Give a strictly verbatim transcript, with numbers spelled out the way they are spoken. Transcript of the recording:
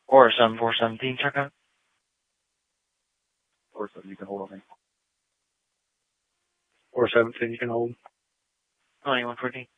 Or seven four seventeen, check out. Or seven, you can hold on me. Or seventeen, you can hold. twenty-one fourteen.